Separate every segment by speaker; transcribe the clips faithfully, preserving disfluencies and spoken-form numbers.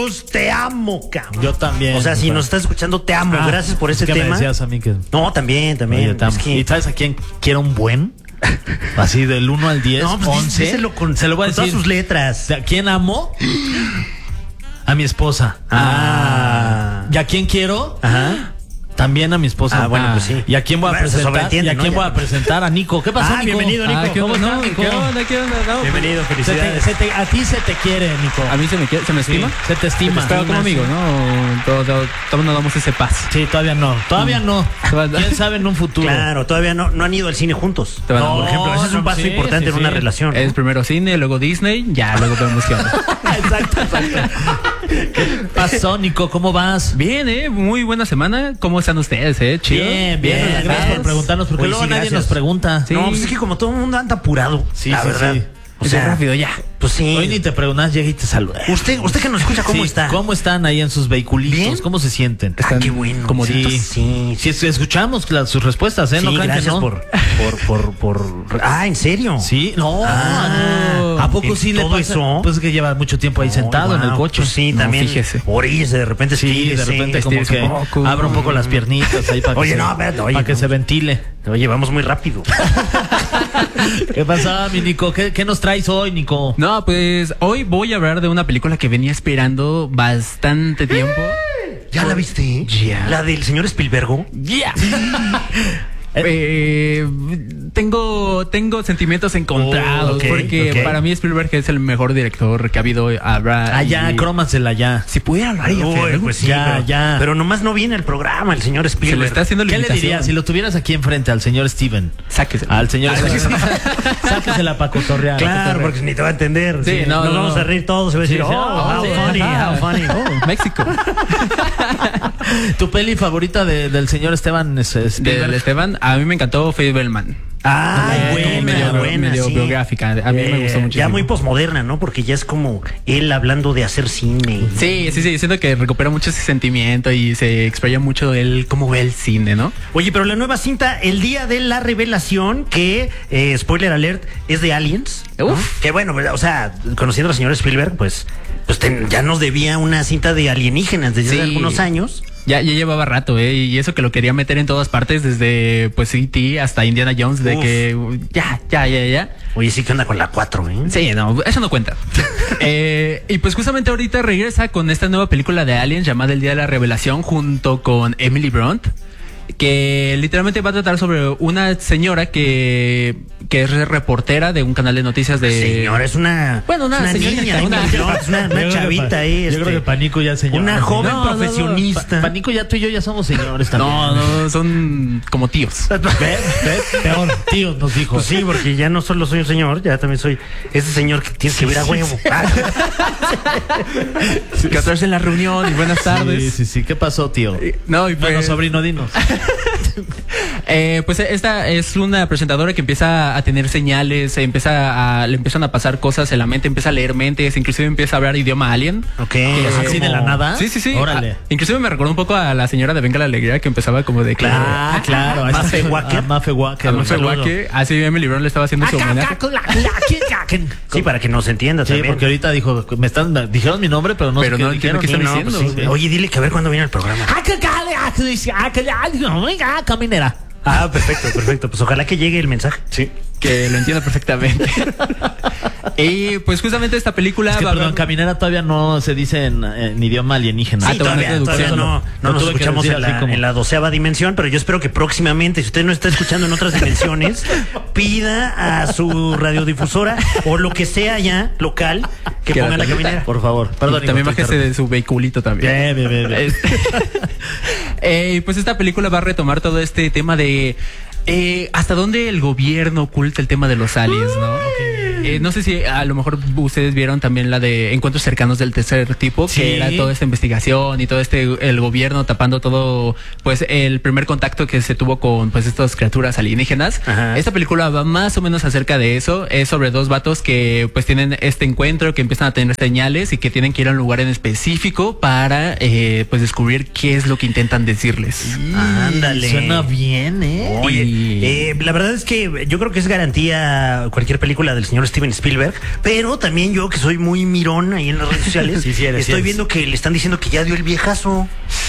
Speaker 1: Te amo, cabrón.
Speaker 2: Yo también.
Speaker 1: O sea, si nos estás escuchando, te amo. Ah, gracias por ese
Speaker 2: ¿qué
Speaker 1: tema.
Speaker 2: Me decías a mí que...
Speaker 1: No, también, también.
Speaker 2: Oye, es que... ¿Y sabes a quién quiero un buen? Así del uno al diez,
Speaker 1: no, pues once. Díselo con, se lo voy a decir. Todas sus letras.
Speaker 2: ¿A quién amo? A mi esposa.
Speaker 1: Ah.
Speaker 2: ¿Y a quién quiero?
Speaker 1: Ajá.
Speaker 2: También a mi esposa.
Speaker 1: Ah, bueno, pues sí.
Speaker 2: ¿Y a quién voy a
Speaker 1: bueno,
Speaker 2: presentar? ¿Y a quién
Speaker 1: ¿no?
Speaker 2: voy a presentar? A Nico. ¿Qué pasó,
Speaker 1: ah,
Speaker 2: Nico?
Speaker 1: Bienvenido, Nico.
Speaker 3: Ah, ¿qué
Speaker 1: ¿Cómo
Speaker 3: onda,
Speaker 1: estás,
Speaker 3: ¿Qué onda? ¿Qué onda? No,
Speaker 1: bienvenido, felicidades.
Speaker 2: Se te, se te, a ti se te quiere, Nico.
Speaker 3: A mí se me, quiere, se me estima.
Speaker 2: Sí, se te estima.
Speaker 3: Pero como amigo, ¿no? Todo, todo, todo no damos ese paso.
Speaker 2: Sí, todavía no. Todavía no. ¿Quién sabe en un futuro?
Speaker 1: Claro, todavía no, no han ido al cine juntos.
Speaker 3: No,
Speaker 1: por ejemplo, ese es un paso
Speaker 2: sí,
Speaker 1: importante
Speaker 2: sí,
Speaker 1: en una
Speaker 2: sí.
Speaker 1: relación. ¿no?
Speaker 3: Es primero cine, luego Disney, ya luego vemos qué onda.
Speaker 2: Exacto, exacto. ¿Qué pasó, Nico? ¿Cómo vas?
Speaker 3: Bien, eh, muy buena semana. ¿Cómo están ustedes, eh? Chido.
Speaker 2: Bien, bien.
Speaker 1: Bien,
Speaker 2: Gracias por preguntarnos, porque
Speaker 1: Oye,
Speaker 2: luego
Speaker 1: sí,
Speaker 2: nadie
Speaker 1: gracias.
Speaker 2: nos pregunta.
Speaker 3: Sí.
Speaker 1: No, pues es que como todo el mundo anda apurado.
Speaker 2: Sí,
Speaker 1: la
Speaker 2: sí,
Speaker 1: verdad.
Speaker 2: sí.
Speaker 1: O sea,
Speaker 3: rápido ya.
Speaker 1: Pues sí.
Speaker 2: Hoy ni te preguntas, llega y te saluda.
Speaker 1: Usted, usted que nos escucha, ¿cómo
Speaker 2: Sí,
Speaker 1: está?
Speaker 2: ¿Cómo están ahí en sus vehiculitos?
Speaker 1: ¿Bien?
Speaker 2: ¿Cómo se sienten?
Speaker 1: Ah, qué bueno.
Speaker 3: comoditos.
Speaker 2: Sí,
Speaker 1: Sí,
Speaker 2: sí. Sí, escuchamos las, sus respuestas, ¿eh?
Speaker 1: Sí,
Speaker 2: no crean
Speaker 1: gracias
Speaker 2: que no.
Speaker 1: por, por, por, por. Ah, ¿en serio?
Speaker 2: Sí, no.
Speaker 1: Ah,
Speaker 2: ¿A poco
Speaker 1: ¿en
Speaker 2: sí le
Speaker 1: todo
Speaker 2: pasa?
Speaker 1: eso?
Speaker 2: Pues que lleva mucho tiempo ahí
Speaker 1: Oh,
Speaker 2: sentado
Speaker 1: wow,
Speaker 2: en el coche.
Speaker 1: Pues sí,
Speaker 3: No,
Speaker 1: también.
Speaker 3: fíjese.
Speaker 1: Oríllese, de repente
Speaker 2: Sí, de
Speaker 1: estírese.
Speaker 2: repente como
Speaker 3: estírese
Speaker 2: que
Speaker 3: un poco.
Speaker 2: abra un poco las piernitas ahí para que,
Speaker 1: Oye,
Speaker 2: se,
Speaker 1: no, espérate, oye,
Speaker 2: para que
Speaker 1: no.
Speaker 2: se ventile.
Speaker 1: Oye, vamos muy rápido.
Speaker 2: ¿Qué pasa, mi Nico? ¿Qué, ¿Qué nos traes hoy, Nico?
Speaker 3: No, pues hoy voy a hablar de una película que venía esperando bastante tiempo.
Speaker 1: ¿Ya la viste?
Speaker 3: Ya.
Speaker 1: La del señor Spielberg.
Speaker 3: Yeah. Eh, tengo tengo sentimientos encontrados
Speaker 1: Oh, ok,
Speaker 3: porque
Speaker 1: ok.
Speaker 3: para mí Spielberg es el mejor director que ha habido. Habrá
Speaker 2: Allá,
Speaker 3: y-
Speaker 2: crómasela ya.
Speaker 3: Si pudiera hablar ella,
Speaker 1: Uy,
Speaker 3: Fer,
Speaker 1: pues sí,
Speaker 2: Ya,
Speaker 1: pero,
Speaker 2: ya.
Speaker 1: pero nomás no viene al programa el señor
Speaker 3: se le
Speaker 1: Spielberg.
Speaker 3: está haciendo
Speaker 2: ¿Qué le
Speaker 3: limitación.
Speaker 2: dirías si lo tuvieras aquí enfrente al señor Steven?
Speaker 3: Sáquesela.
Speaker 2: Al señor
Speaker 3: Ah,
Speaker 2: Steven. Sáquesela para cotorrear.
Speaker 1: Claro, porque ni te va a entender.
Speaker 3: Sí, no,
Speaker 1: Nos
Speaker 3: no,
Speaker 1: vamos
Speaker 3: no.
Speaker 1: a reír todos. Se va a
Speaker 2: Sí,
Speaker 1: decir,
Speaker 2: sí.
Speaker 1: oh, how
Speaker 2: Sí,
Speaker 1: funny,
Speaker 3: ajá.
Speaker 1: how funny.
Speaker 3: Oh, México.
Speaker 2: ¿Tu peli favorita de, del señor Esteban es, es Spielberg?
Speaker 3: Del Esteban, a mí me encantó Fableman.
Speaker 1: Ay,
Speaker 3: Eh,
Speaker 1: buena,
Speaker 3: medio-
Speaker 1: buena,
Speaker 3: medio
Speaker 1: sí.
Speaker 3: biográfica. A mí me gustó muchísimo.
Speaker 1: Ya muy posmoderna, ¿no? Porque ya es como él hablando de hacer cine.
Speaker 3: Sí, sí, sí, siento que recupera mucho ese sentimiento y se expresa mucho él cómo ve el cine, ¿no?
Speaker 1: Oye, pero la nueva cinta, El Día de la Revelación, que, eh, spoiler alert, es de Aliens. ¿no?
Speaker 3: Uf.
Speaker 1: Que bueno, o sea, conociendo al señor Spielberg, pues, pues ten- ya nos debía una cinta de alienígenas desde
Speaker 3: Sí.
Speaker 1: hace algunos años.
Speaker 3: Ya, ya llevaba rato, ¿eh? Y eso que lo quería meter en todas partes, desde pues E T hasta Indiana Jones, de
Speaker 1: Uf.
Speaker 3: que uh, ya, ya, ya, ya.
Speaker 1: Oye, sí que onda con la cuatro, ¿eh?
Speaker 3: Sí, no, eso no cuenta. eh, y pues justamente ahorita regresa con esta nueva película de Aliens llamada El Día de la Revelación junto con Emily Blunt, que literalmente va a tratar sobre una señora que, que es reportera de un canal de noticias de...
Speaker 1: Señora, es una.
Speaker 3: Bueno, una
Speaker 1: es una
Speaker 3: señorita,
Speaker 1: niña,
Speaker 3: una-
Speaker 1: Emily Blunt, es una, una
Speaker 2: Yo creo que
Speaker 1: chavita
Speaker 2: pa-
Speaker 1: ahí.
Speaker 2: Yo
Speaker 1: este,
Speaker 2: creo que Panico ya es señor.
Speaker 1: Una joven
Speaker 3: No, no, no.
Speaker 1: profesionista.
Speaker 2: Pa- Panico, ya tú y yo ya somos señores también.
Speaker 3: No, no, son como tíos.
Speaker 2: ¿Ves? ¿Ves? Peor, tío, nos dijo.
Speaker 1: Pues sí, porque ya no solo soy un señor, ya también soy ese señor que tienes que ver a huevo.
Speaker 3: Que atrás en la reunión y buenas tardes.
Speaker 2: Sí, sí, sí. ¿Qué pasó, tío?
Speaker 3: No, y
Speaker 2: Bueno,
Speaker 3: pues,
Speaker 2: sobrino, dinos.
Speaker 3: eh, pues esta es una presentadora que empieza a tener señales, se empieza a, le empiezan a pasar cosas en la mente, empieza a leer mentes, inclusive empieza a hablar idioma alien.
Speaker 1: Ok.
Speaker 2: Así de la nada.
Speaker 3: Sí, sí, sí.
Speaker 2: Órale.
Speaker 3: Ah, inclusive me recordó un poco a la señora de Venga la Alegría que empezaba como de que...
Speaker 2: Ah, claro. a
Speaker 1: Mafe
Speaker 2: esta-
Speaker 1: Walker.
Speaker 2: a Mafe Walker.
Speaker 3: A
Speaker 2: un
Speaker 3: Mafe
Speaker 2: saludo.
Speaker 3: Walker, así Emily Blunt le estaba haciendo su homenaje.
Speaker 1: Sí, para que nos entienda
Speaker 2: Sí,
Speaker 1: también.
Speaker 2: porque ahorita dijo, me están, dijeron mi nombre, pero no
Speaker 3: Pero
Speaker 2: sé
Speaker 3: no
Speaker 2: qué
Speaker 3: entiendo
Speaker 2: dijeron.
Speaker 3: qué están
Speaker 1: Sí, no,
Speaker 3: diciendo.
Speaker 1: pues sí. Oye, dile que a ver cuándo viene el programa.
Speaker 2: Caminera.
Speaker 1: Ah, perfecto, perfecto. Pues ojalá que llegue el mensaje.
Speaker 2: Sí.
Speaker 3: Que lo entienda perfectamente. Y pues justamente esta película...
Speaker 2: Es que,
Speaker 3: va a
Speaker 2: perdón,
Speaker 3: hablar-
Speaker 2: caminera todavía no se dice en, en idioma alienígena.
Speaker 3: Ah,
Speaker 1: Sí,
Speaker 3: te van a
Speaker 1: todavía,
Speaker 3: traducir.
Speaker 1: todavía no, no
Speaker 2: Lo
Speaker 1: nos
Speaker 2: tuve que
Speaker 1: escuchamos
Speaker 2: decir
Speaker 1: en
Speaker 2: así
Speaker 1: la,
Speaker 2: como-
Speaker 1: en la doceava dimensión, pero yo espero que próximamente, si usted no está escuchando en otras dimensiones, pida a su radiodifusora o lo que sea ya local que
Speaker 3: Que
Speaker 1: ponga
Speaker 3: la
Speaker 1: la caminera.
Speaker 2: Por favor. Perdón.
Speaker 3: Y también
Speaker 2: Nico, te
Speaker 3: bájese de su vehiculito también.
Speaker 2: Bien, bien, bien, bien.
Speaker 3: Este- eh, pues esta película va a retomar todo este tema de eh, hasta dónde el gobierno oculta el tema de los aliens, ¿no? Eh, no sé si a lo mejor ustedes vieron también la de Encuentros Cercanos del Tercer Tipo,
Speaker 2: Sí.
Speaker 3: que era toda esta investigación y todo este el gobierno tapando todo, pues el primer contacto que se tuvo con pues estas criaturas alienígenas.
Speaker 1: Ajá.
Speaker 3: Esta película va más o menos acerca de eso, es sobre dos vatos que pues tienen este encuentro, que empiezan a tener señales y que tienen que ir a un lugar en específico para eh, pues descubrir qué es lo que intentan decirles.
Speaker 1: Ándale.
Speaker 2: Suena bien, ¿eh?
Speaker 1: Oye,
Speaker 3: Y-
Speaker 1: eh, la verdad es que yo creo que es garantía cualquier película del señor Steven Spielberg, pero también yo, que soy muy mirón ahí en las redes sociales,
Speaker 2: Sí, sí eres,
Speaker 1: estoy
Speaker 2: sí eres.
Speaker 1: viendo que le están diciendo que ya dio el viejazo.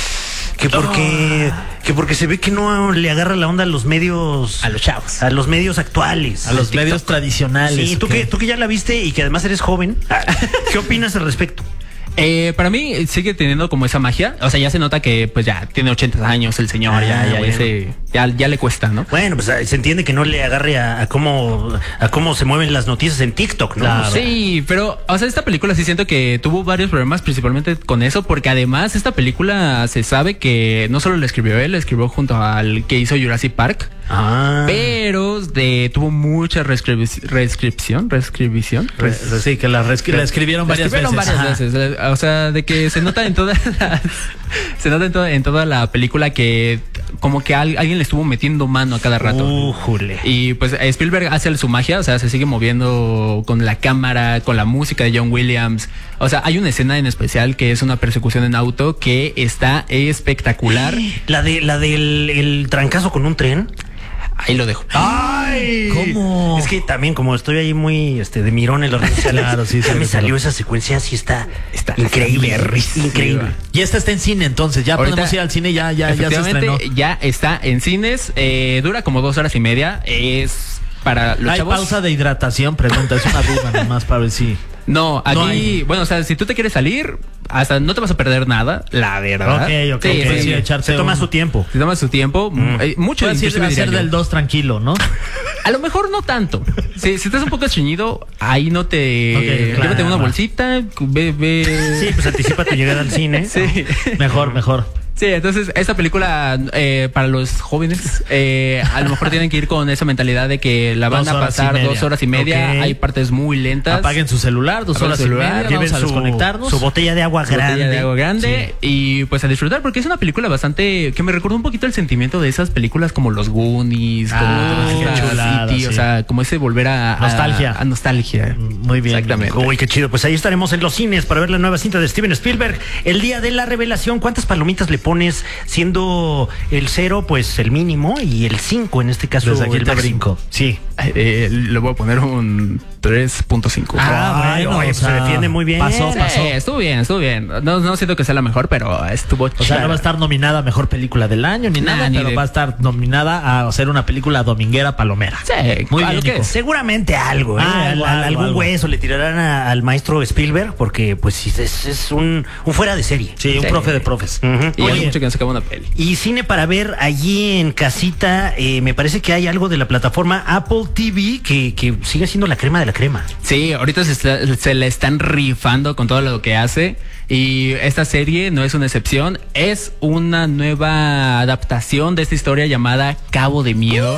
Speaker 1: Que porque, que porque se ve que no le agarra la onda a los medios.
Speaker 2: A los chavos.
Speaker 1: A los medios actuales.
Speaker 2: A los
Speaker 1: TikTok.
Speaker 2: medios tradicionales.
Speaker 1: Sí, tú
Speaker 2: ¿qué?
Speaker 1: que, tú que ya la viste y que además eres joven, ¿qué opinas al respecto?
Speaker 3: Eh, para mí eh, sigue teniendo como esa magia. O sea, ya se nota que pues ya tiene ochenta años el señor,
Speaker 1: Ah,
Speaker 3: ya, ya,
Speaker 1: bueno.
Speaker 3: ese, ya, ya le cuesta, ¿no?
Speaker 1: Bueno, pues se entiende que no le agarre a, a cómo a cómo se mueven las noticias en TikTok, ¿no?
Speaker 2: Claro.
Speaker 1: O sea,
Speaker 3: Sí, pero, o sea, esta película sí siento que tuvo varios problemas, principalmente con eso, porque además esta película se sabe que no solo la escribió él, la escribió junto al que hizo Jurassic Park,
Speaker 1: Ah.
Speaker 3: pero de, tuvo mucha reescribi- reescripción, reescribición,
Speaker 2: Re- Sí, que la, reescri- la escribieron
Speaker 3: La
Speaker 2: varias
Speaker 3: escribieron
Speaker 2: veces.
Speaker 3: varias
Speaker 2: Ajá.
Speaker 3: veces. O sea, de que se nota en todas las, se nota en toda, en toda la película que como que al- alguien le estuvo metiendo mano a cada rato.
Speaker 1: Újule.
Speaker 3: Y pues Spielberg hace su magia, o sea, se sigue moviendo con la cámara, con la música de John Williams. O sea, hay una escena en especial que es una persecución en auto que está espectacular.
Speaker 1: La de la del el trancazo con un tren.
Speaker 3: Ahí lo dejo.
Speaker 1: ¡Ay!
Speaker 2: ¿Cómo?
Speaker 1: Es que también, como estoy ahí muy este de mirón en las redes sociales,
Speaker 2: Claro, sí,
Speaker 1: ya
Speaker 2: sí,
Speaker 1: me
Speaker 2: sí,
Speaker 1: salió
Speaker 2: sí.
Speaker 1: esa secuencia, sí está,
Speaker 3: Está
Speaker 1: increíble.
Speaker 3: perrísima.
Speaker 1: Increíble.
Speaker 2: Y esta está en cine, entonces ya
Speaker 3: Ahorita-
Speaker 2: podemos ir al cine, ya, ya, ya se
Speaker 3: Efectivamente,
Speaker 2: estrenó.
Speaker 3: ya está en cines. eh, dura como dos horas y media. Es para los
Speaker 2: ¿Hay
Speaker 3: chavos.
Speaker 2: pausa de hidratación? Pregunta, es una duda nomás para ver si...
Speaker 3: No, aquí,
Speaker 2: No hay.
Speaker 3: bueno, o sea, si tú te quieres salir, hasta no te vas a perder nada, la verdad.
Speaker 2: Ok, ok,
Speaker 3: Sí,
Speaker 2: ok.
Speaker 3: sí,
Speaker 2: Sí,
Speaker 3: sí.
Speaker 2: echarse
Speaker 1: Se toma
Speaker 2: un-
Speaker 1: su tiempo.
Speaker 3: Si tomas su tiempo, eh, mucho
Speaker 2: Puedes ir
Speaker 3: inclusive
Speaker 2: a
Speaker 3: diría
Speaker 2: hacer
Speaker 3: yo.
Speaker 2: del dos tranquilo, ¿no?
Speaker 3: A lo mejor no tanto. Si, si estás un poco estreñido, ahí no te...
Speaker 2: Ok, claro.
Speaker 3: llévate una bolsita, ve, ve...
Speaker 1: Sí, pues anticipa tu llegada al cine.
Speaker 3: Sí.
Speaker 2: Mejor, mejor.
Speaker 3: Sí, entonces esta película eh, para los jóvenes eh, a lo mejor tienen que ir con esa mentalidad de que la van
Speaker 2: Dos
Speaker 3: a
Speaker 2: horas y
Speaker 3: pasar
Speaker 2: media.
Speaker 3: dos horas y media.
Speaker 1: Ok.
Speaker 3: Hay partes muy lentas.
Speaker 2: Apaguen su celular, dos
Speaker 3: Apaguen
Speaker 2: horas
Speaker 3: su
Speaker 2: y
Speaker 3: celular,
Speaker 2: media,
Speaker 1: Lleven
Speaker 2: vamos a
Speaker 1: su,
Speaker 2: desconectarnos.
Speaker 1: su botella de agua
Speaker 3: Su botella
Speaker 1: grande.
Speaker 3: de agua grande y pues a disfrutar porque es una película bastante que me recordó un poquito el sentimiento de esas películas como los Goonies, como
Speaker 2: Ah,
Speaker 3: Todas
Speaker 2: qué
Speaker 3: estas
Speaker 2: chulada,
Speaker 3: E T, o
Speaker 2: sí.
Speaker 3: sea, como ese volver a a-
Speaker 2: Nostalgia.
Speaker 3: a, nostalgia.
Speaker 2: Muy bien.
Speaker 3: Exactamente.
Speaker 1: Uy, qué chido. Pues ahí estaremos en los cines para ver la nueva cinta de Steven Spielberg. El día de la revelación, ¿cuántas palomitas le pones? Siendo el cero, pues el mínimo, y el cinco en este caso.
Speaker 2: Desde aquí
Speaker 1: el
Speaker 2: te
Speaker 1: máximo.
Speaker 2: brinco. Sí.
Speaker 3: Eh, le voy a poner un tres punto cinco.
Speaker 2: Ah,
Speaker 1: Ay,
Speaker 2: bueno,
Speaker 1: oye,
Speaker 2: o
Speaker 1: pues se
Speaker 2: sea,
Speaker 1: defiende muy bien.
Speaker 2: pasó,
Speaker 3: Sí,
Speaker 2: pasó.
Speaker 3: estuvo bien, estuvo bien. No, no siento que sea la mejor, pero estuvo
Speaker 2: O sea, no va a estar nominada a mejor película del año ni
Speaker 3: Nah,
Speaker 2: nada,
Speaker 3: ni
Speaker 2: pero
Speaker 3: de-
Speaker 2: va a estar nominada a hacer una película dominguera palomera.
Speaker 3: Sí,
Speaker 2: Muy
Speaker 3: a
Speaker 2: bien,
Speaker 3: lo que
Speaker 2: Nico.
Speaker 3: es.
Speaker 1: Seguramente algo, ¿eh?
Speaker 2: Algo,
Speaker 1: Al-
Speaker 2: algo,
Speaker 1: algún
Speaker 2: algo.
Speaker 1: hueso le tirarán a- al maestro Spielberg, porque pues sí, es, es un, un fuera de serie.
Speaker 2: Sí, un
Speaker 3: Sí.
Speaker 2: profe de profes.
Speaker 1: Ujú.
Speaker 3: Y hace
Speaker 1: Oye,
Speaker 3: mucho que no sacaba una peli.
Speaker 1: y cine para ver allí en casita, eh, me parece que hay algo de la plataforma Apple T V que, que sigue siendo la crema de la crema.
Speaker 3: Sí, ahorita se, está- se le están rifando con todo lo que hace y esta serie no es una excepción, es una nueva adaptación de esta historia llamada Cabo de Miedo.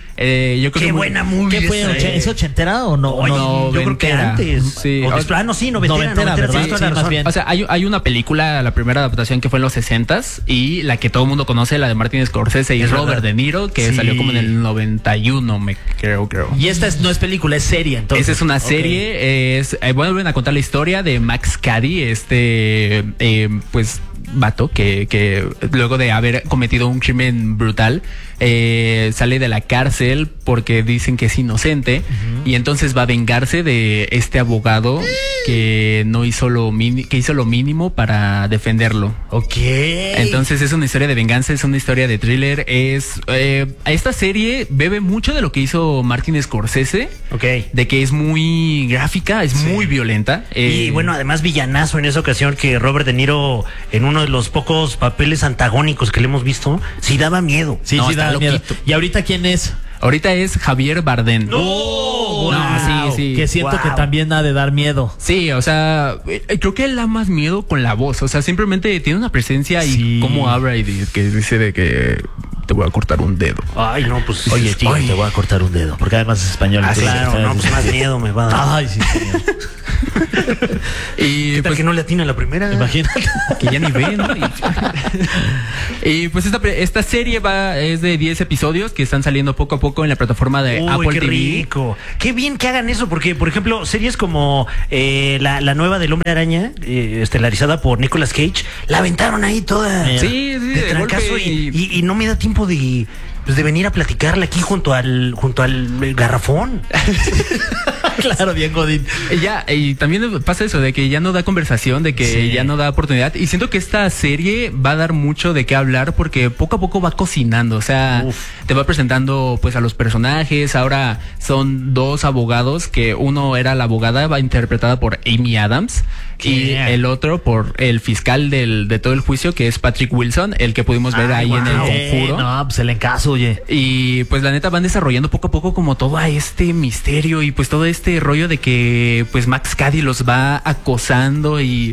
Speaker 3: Eh, yo creo
Speaker 1: ¡Qué
Speaker 3: que muy-
Speaker 1: buena movie!
Speaker 2: ¿Qué fue?
Speaker 1: esa,
Speaker 2: oche-
Speaker 1: eh.
Speaker 2: ¿Es ochentera o no?
Speaker 1: Oye,
Speaker 2: no?
Speaker 1: yo creo que
Speaker 3: noventera.
Speaker 1: antes.
Speaker 3: Sí.
Speaker 1: O después- ah, no, sí, noventera.
Speaker 2: Noventera,
Speaker 1: noventera,
Speaker 2: ¿verdad?
Speaker 1: tienes toda la
Speaker 2: Sí, más
Speaker 1: razón.
Speaker 2: bien.
Speaker 3: O sea, hay, hay una película, la primera adaptación que fue en los sesentas y la que todo el mundo conoce, la de Martin Scorsese y
Speaker 1: Es
Speaker 3: Robert
Speaker 1: verdad.
Speaker 3: De Niro, que
Speaker 1: Sí.
Speaker 3: salió como en el noventa y uno, me creo, creo.
Speaker 2: Y esta es- no es película, es serie, entonces.
Speaker 3: Esa es una
Speaker 2: Ok.
Speaker 3: serie, es, eh, vuelven a contar la historia de Max Cady, este, eh, pues, vato que, que luego de haber cometido un crimen brutal, eh, sale de la cárcel porque dicen que es inocente y entonces va a vengarse de este abogado que no hizo lo mini- que hizo lo mínimo para defenderlo.
Speaker 2: Ok.
Speaker 3: Entonces es una historia de venganza, es una historia de thriller. Es eh, esta serie bebe mucho de lo que hizo Martin Scorsese,
Speaker 1: Ok.
Speaker 3: de que es muy gráfica, es muy violenta. eh,
Speaker 1: Y bueno, además villanazo en esa ocasión que Robert De Niro, en uno de los pocos papeles antagónicos que le hemos visto, sí daba miedo.
Speaker 2: Sí,
Speaker 3: no,
Speaker 2: sí,
Speaker 3: está
Speaker 2: da miedo.
Speaker 3: loquito.
Speaker 2: ¿Y ahorita quién es?
Speaker 3: ahorita es Javier Bardem.
Speaker 2: ¡No!
Speaker 3: No, sí, sí.
Speaker 2: Que siento
Speaker 1: Wow.
Speaker 2: que también ha de dar miedo.
Speaker 3: Sí, o sea, eh, creo que él da más miedo con la voz. O sea, simplemente tiene una presencia y
Speaker 2: Sí.
Speaker 3: cómo habla y de- que dice de que te voy a cortar un dedo.
Speaker 1: Ay, no, pues.
Speaker 2: Oye, tío,
Speaker 1: ay,
Speaker 2: te voy a cortar un dedo, porque además es español.
Speaker 1: ah,
Speaker 2: entonces
Speaker 1: claro,
Speaker 2: está-
Speaker 1: no, pues más miedo me va a dar.
Speaker 2: Ay, sí, señor.
Speaker 3: Y
Speaker 1: ¿Qué tal
Speaker 3: pues,
Speaker 1: que no le atina la primera?
Speaker 2: Imagínate.
Speaker 3: que ya ni ve, ¿no? Y, y, pues esta, pre- esta serie va es de diez episodios que están saliendo poco a poco en la plataforma de
Speaker 1: Uy,
Speaker 3: Apple
Speaker 1: qué
Speaker 3: T V.
Speaker 1: rico. Qué bien que hagan eso, porque, por ejemplo, series como eh, la, la nueva del Hombre Araña, eh, estelarizada por Nicolas Cage, la aventaron ahí toda.
Speaker 2: Mira.
Speaker 3: Sí, sí,
Speaker 1: de
Speaker 3: de
Speaker 1: trancazo
Speaker 3: golpe
Speaker 1: y,
Speaker 3: y-
Speaker 1: y- y no me da tiempo de, pues, de venir a platicarla aquí junto al, junto al garrafón.
Speaker 2: Claro, bien Godín.
Speaker 3: Y ya, y también pasa eso, de que ya no da conversación, de que
Speaker 1: Sí.
Speaker 3: ya no da oportunidad. Y siento que esta serie va a dar mucho de qué hablar porque poco a poco va cocinando. O sea,
Speaker 1: Uf.
Speaker 3: te va presentando pues a los personajes. Ahora son dos abogados, que uno era la abogada, va interpretada por Amy Adams.
Speaker 1: ¿Qué?
Speaker 3: Y el otro por el fiscal del, de todo el juicio, que es Patrick Wilson, el que pudimos ver
Speaker 1: Ay,
Speaker 3: ahí en el
Speaker 1: wow.
Speaker 2: Eh,
Speaker 3: Conjuro.
Speaker 2: no, pues el encaso, oye.
Speaker 3: Y pues la neta van desarrollando poco a poco como todo este misterio y pues todo este rollo de que pues Max Cady los va acosando y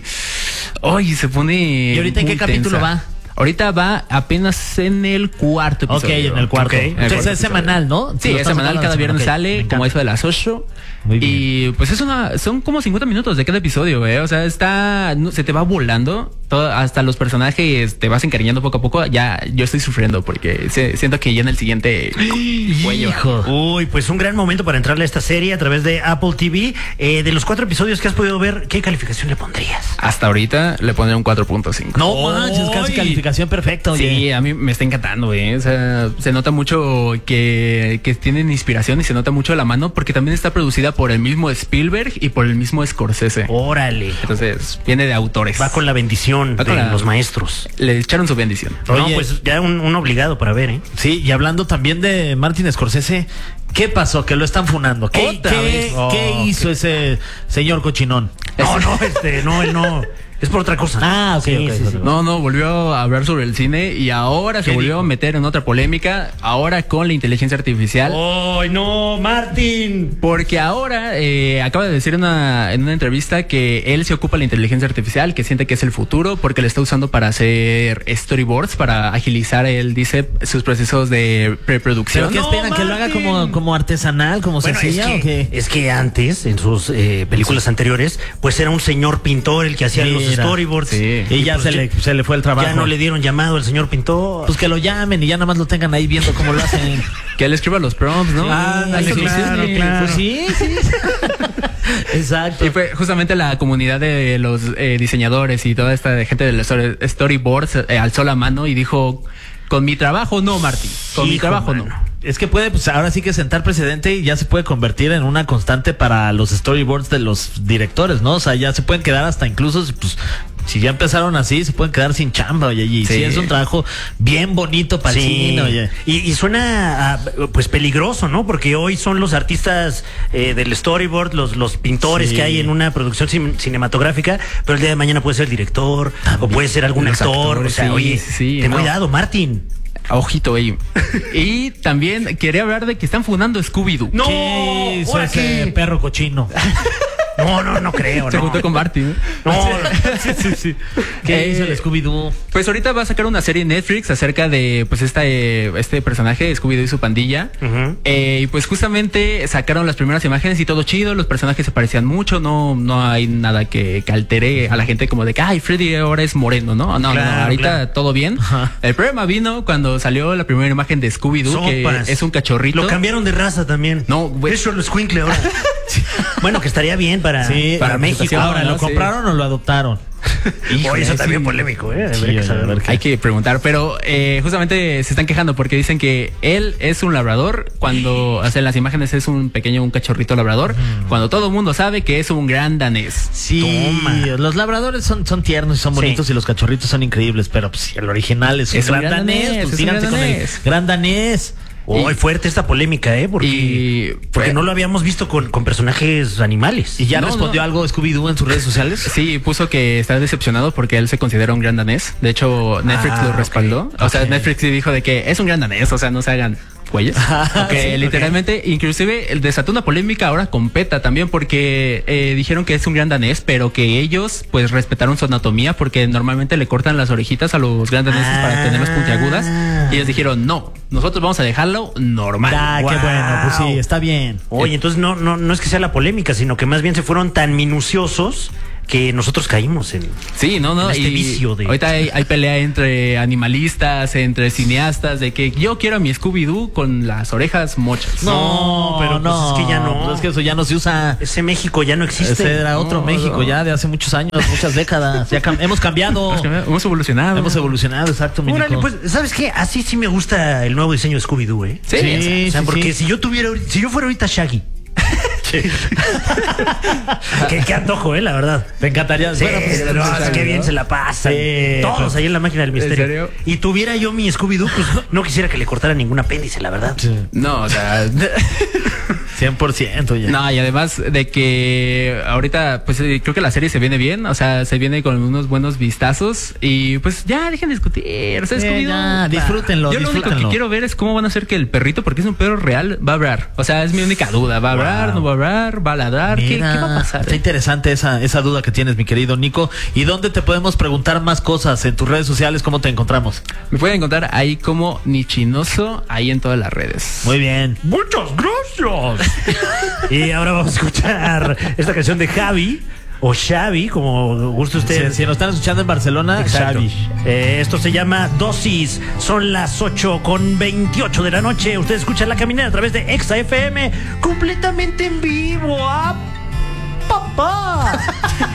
Speaker 3: ay, se pone.
Speaker 2: ¿Y ahorita en
Speaker 3: muy
Speaker 2: qué capítulo
Speaker 3: tensa.
Speaker 2: va?
Speaker 3: Ahorita va apenas en el cuarto
Speaker 2: Ok,
Speaker 3: episodio.
Speaker 2: en el cuarto.
Speaker 1: Ok.
Speaker 3: En el
Speaker 2: Entonces
Speaker 3: cuarto
Speaker 2: es
Speaker 3: episodio.
Speaker 2: semanal, ¿no?
Speaker 3: Sí,
Speaker 2: Lo
Speaker 3: es
Speaker 2: están
Speaker 3: semanal,
Speaker 2: sacando
Speaker 3: cada
Speaker 2: la
Speaker 3: viernes
Speaker 2: semana. Ok, me
Speaker 3: sale
Speaker 2: encanta.
Speaker 3: como eso de las ocho.
Speaker 2: Muy bien.
Speaker 3: Y pues es una, son como cincuenta minutos de cada episodio, ¿eh? O sea, está, no, se te va volando, todo, hasta los personajes te vas encariñando poco a poco. Ya, yo estoy sufriendo porque se- siento que ya en el siguiente cuello.
Speaker 2: Hijo.
Speaker 1: Uy, pues un gran momento para entrarle a esta serie a través de Apple T V. Eh, de los cuatro episodios que has podido ver, ¿qué calificación le pondrías?
Speaker 3: Hasta ahorita le pondré un cuatro punto cinco.
Speaker 2: No manches, casi
Speaker 1: Ay.
Speaker 2: calificación perfecta, oye.
Speaker 3: Sí, a mí me está encantando, ¿eh? O sea, se nota mucho que, que tienen inspiración y se nota mucho la mano porque también está producida por el mismo Spielberg y por el mismo Scorsese.
Speaker 1: Órale.
Speaker 3: Entonces, viene de autores.
Speaker 1: Va con la bendición
Speaker 3: Va
Speaker 1: de
Speaker 3: con la-
Speaker 1: los maestros.
Speaker 3: Le echaron su bendición.
Speaker 1: No,
Speaker 2: Oye.
Speaker 1: pues ya un, un obligado para ver, ¿eh?
Speaker 2: Sí, y hablando también de Martin Scorsese, ¿qué pasó? Que lo están funando. ¿Qué,
Speaker 3: Otra
Speaker 2: qué-
Speaker 3: vez.
Speaker 2: qué
Speaker 1: Oh,
Speaker 2: hizo ese señor cochinón?
Speaker 1: No, no, este, no, él no. Es por otra cosa.
Speaker 2: Ah, ok,
Speaker 1: Sí,
Speaker 2: ok,
Speaker 1: sí,
Speaker 2: ok.
Speaker 1: sí.
Speaker 3: No, no, volvió a hablar sobre el cine y ahora se
Speaker 1: ¿Qué
Speaker 3: volvió
Speaker 1: dijo?
Speaker 3: a meter en otra polémica, ahora con la inteligencia artificial.
Speaker 1: ¡Ay, no, Martín!
Speaker 3: Porque ahora eh, acaba de decir una, en una entrevista que él se ocupa de la inteligencia artificial, que siente que es el futuro, porque lo está usando para hacer storyboards, para agilizar, él dice, sus procesos de preproducción.
Speaker 2: ¿Pero qué
Speaker 1: No,
Speaker 2: esperan? ¿Que lo haga
Speaker 1: Martin.
Speaker 2: como, como artesanal, como
Speaker 1: Bueno, es
Speaker 2: sencilla o
Speaker 1: que,
Speaker 2: qué?
Speaker 1: es que antes, en sus eh, películas anteriores, pues era un señor pintor el que hacía los
Speaker 2: Mira,
Speaker 1: storyboards.
Speaker 3: sí.
Speaker 2: Y ya
Speaker 1: pues
Speaker 2: se, le, se le fue el trabajo.
Speaker 1: Ya no le dieron llamado al señor pintor.
Speaker 2: Pues que lo llamen y ya nada más lo tengan ahí viendo cómo lo hacen.
Speaker 3: Que él escriba los prompts, ¿no?
Speaker 2: Ah,
Speaker 3: Ahí
Speaker 2: sí,
Speaker 3: se
Speaker 1: claro,
Speaker 3: funciona.
Speaker 1: claro.
Speaker 2: Pues sí, sí. Exacto.
Speaker 3: Y fue justamente la comunidad de los eh, diseñadores y toda esta gente de los story- storyboards eh, alzó la mano y dijo, con mi trabajo no, Martín, con mi
Speaker 1: Hijo,
Speaker 3: trabajo
Speaker 1: mano.
Speaker 3: no.
Speaker 2: Es que puede, pues ahora sí que sentar precedente y ya se puede convertir en una constante para los storyboards de los directores, ¿no? O sea, ya se pueden quedar hasta incluso, pues, si ya empezaron así, se pueden quedar sin chamba, oye. Y sí,
Speaker 3: Sí.
Speaker 2: es un trabajo bien bonito para el cine, oye.
Speaker 1: Y, y suena ah, pues peligroso, ¿no? Porque hoy son los artistas eh, del storyboard, los, los pintores
Speaker 2: Sí.
Speaker 1: que hay en una producción cin- cinematográfica, pero el día de mañana puede ser el director o puede ser algún
Speaker 3: Los
Speaker 1: actor.
Speaker 3: actores,
Speaker 1: o sea,
Speaker 3: sí,
Speaker 1: oye,
Speaker 3: sí,
Speaker 1: ten
Speaker 3: no.
Speaker 1: cuidado, Martín.
Speaker 3: Ojito ahí. Y también quería hablar de que están fundando Scooby-Doo.
Speaker 1: No,
Speaker 2: ¿Qué hizo
Speaker 1: ¿ahora
Speaker 2: ese
Speaker 1: qué?
Speaker 2: perro cochino?
Speaker 1: No, no, no creo,
Speaker 3: Se
Speaker 1: no.
Speaker 3: juntó con Martin.
Speaker 1: No,
Speaker 2: sí, sí, sí. ¿Qué
Speaker 3: Eh,
Speaker 2: hizo el Scooby-Doo?
Speaker 3: Pues ahorita va a sacar una serie en Netflix acerca de pues esta, eh, este personaje, Scooby-Doo y su pandilla.
Speaker 1: Ujú.
Speaker 3: Eh, y pues justamente sacaron las primeras imágenes y todo chido, los personajes se parecían mucho, no, no hay nada que, que altere a la gente como de que, ay, Freddy ahora es moreno, ¿no? No, no,
Speaker 1: Claro,
Speaker 3: ahorita
Speaker 1: claro.
Speaker 3: todo bien.
Speaker 2: Ajá.
Speaker 3: El problema vino cuando salió la primera imagen de Scooby-Doo, que
Speaker 1: Sopas.
Speaker 3: es un cachorrito.
Speaker 1: Lo cambiaron de raza también.
Speaker 3: No, güey.
Speaker 1: Eso lo escuincle ahora. Bueno, que estaría bien para,
Speaker 2: Sí,
Speaker 1: para
Speaker 3: la
Speaker 1: México.
Speaker 3: presentación,
Speaker 2: Ahora,
Speaker 3: ¿no?
Speaker 2: ¿lo
Speaker 3: Sí.
Speaker 2: compraron o lo adoptaron?
Speaker 1: Oye, eso
Speaker 3: sí.
Speaker 1: también polémico, ¿eh?
Speaker 2: Sí,
Speaker 1: Habría que
Speaker 2: a
Speaker 1: saber.
Speaker 2: ver qué-
Speaker 3: Hay que preguntar, pero eh, justamente se están quejando porque dicen que él es un labrador cuando, o sea, en las imágenes es un pequeño, un cachorrito labrador, cuando todo el mundo sabe que es un gran danés.
Speaker 2: Sí,
Speaker 1: Toma.
Speaker 2: los labradores son, son tiernos y son
Speaker 1: Sí.
Speaker 2: bonitos y los cachorritos son increíbles, pero pues, si el original es un,
Speaker 3: Es un
Speaker 2: gran,
Speaker 3: gran
Speaker 2: danés,
Speaker 3: danés,
Speaker 2: pues
Speaker 3: es un
Speaker 2: síganse
Speaker 3: gran
Speaker 2: con el
Speaker 3: danés.
Speaker 2: gran danés.
Speaker 1: Muy fuerte esta polémica, ¿eh? Porque,
Speaker 3: Y-
Speaker 1: porque
Speaker 3: pues-
Speaker 1: no lo habíamos visto con, con personajes animales.
Speaker 2: ¿Y ya
Speaker 3: No,
Speaker 2: respondió
Speaker 3: no.
Speaker 2: algo Scooby-Doo en sus redes sociales?
Speaker 3: Sí, puso que está decepcionado porque él se considera un gran danés. De hecho, Netflix
Speaker 1: Ah,
Speaker 3: lo
Speaker 1: ok.
Speaker 3: respaldó. O sea,
Speaker 2: Ok.
Speaker 3: Netflix sí dijo de que es un gran danés, o sea, no se hagan güeyes. Que
Speaker 1: sí,
Speaker 3: literalmente, inclusive, el desató una polémica ahora con PETA también porque eh, dijeron que es un gran danés, pero que ellos pues respetaron su anatomía porque normalmente le cortan las orejitas a los gran daneses
Speaker 1: Ah.
Speaker 3: para tenerlas puntiagudas. Y ellos dijeron, no, nosotros vamos a dejarlo normal.
Speaker 2: Ah, qué
Speaker 1: Wow.
Speaker 2: bueno, pues sí, está bien.
Speaker 1: Oye, entonces no, no, no es que sea la polémica, sino que más bien se fueron tan minuciosos que nosotros caímos en.
Speaker 3: Sí, no, no.
Speaker 1: En este
Speaker 3: y
Speaker 1: vicio de-
Speaker 3: ahorita hay, hay pelea entre animalistas, entre cineastas, de que yo quiero a mi Scooby-Doo con las orejas mochas.
Speaker 1: No, pero pues es que ya no.
Speaker 2: pues es que eso ya no se usa.
Speaker 1: Ese México ya no existe.
Speaker 2: Ese era otro
Speaker 3: No,
Speaker 2: México
Speaker 3: no.
Speaker 2: ya de hace muchos años, muchas décadas. Ya cam- hemos cambiado.
Speaker 3: Hemos evolucionado.
Speaker 2: Hemos evolucionado, exacto, mi
Speaker 1: Órale,
Speaker 2: Nico.
Speaker 1: pues, ¿sabes qué? Así sí me gusta el nuevo diseño de Scooby-Doo, ¿eh?
Speaker 3: Sí,
Speaker 2: Sí,
Speaker 1: O sea,
Speaker 2: sí,
Speaker 1: porque
Speaker 2: sí.
Speaker 1: si yo tuviera, si yo fuera ahorita Shaggy, qué, qué antojo, eh, la verdad.
Speaker 2: Te encantaría.
Speaker 1: Sí,
Speaker 2: Bueno, pues,
Speaker 1: no,
Speaker 3: pues,
Speaker 1: qué
Speaker 3: ¿no?
Speaker 1: bien se la pasan.
Speaker 2: Sí,
Speaker 1: Todos
Speaker 2: pues,
Speaker 1: ahí en la máquina del misterio.
Speaker 3: serio?
Speaker 1: Y tuviera yo mi Scooby-Doo, pues no quisiera que le cortara ningún apéndice, la verdad.
Speaker 3: No, o sea.
Speaker 2: cien por ciento ya.
Speaker 3: No, y además de que ahorita, pues eh, creo que la serie se viene bien, o sea, se viene con unos buenos vistazos y pues ya dejen de discutir. O sea,
Speaker 2: Sí,
Speaker 3: Scooby-Doo,
Speaker 2: ya, disfrútenlo,
Speaker 3: Yo lo único
Speaker 2: disfrútenlo.
Speaker 3: que quiero ver es cómo van a hacer que el perrito, porque es un perro real, va a hablar. O sea, es mi única duda. ¿Va a hablar?
Speaker 2: Wow.
Speaker 3: ¿No va a hablar? ¿Va a ladrar? ¿Qué,
Speaker 2: Mira,
Speaker 3: qué va a pasar?
Speaker 2: Está interesante esa, esa duda que tienes, mi querido Nico. ¿Y dónde te podemos preguntar más cosas? En tus redes sociales, ¿cómo te encontramos?
Speaker 3: Me pueden encontrar ahí como Nichinoso, ahí en todas las redes.
Speaker 2: Muy bien.
Speaker 1: Muchas gracias. Y ahora vamos a escuchar esta canción de Javi, o Xavi, como guste usted.
Speaker 2: Si, si nos están escuchando en Barcelona,
Speaker 1: Exacto.
Speaker 2: Xavi.
Speaker 1: Eh, esto se llama Dosis. Son las ocho con veintiocho de la noche. Usted escucha La Caminera a través de Exa F M, completamente en vivo. ¡Ah, papá!